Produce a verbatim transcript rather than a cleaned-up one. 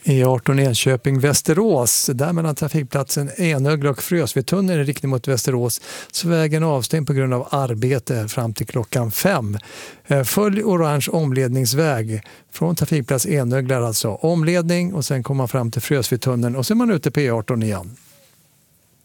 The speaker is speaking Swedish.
E arton Enköping-Västerås, där mellan trafikplatsen Enögla och Frösvetunneln i riktning mot Västerås, så vägen avstängd på grund av arbete fram till klockan fem. Följ orange omledningsväg från trafikplats Enögla, alltså omledning, och sen kommer man fram till Frösvetunneln och så är man ute på E arton igen.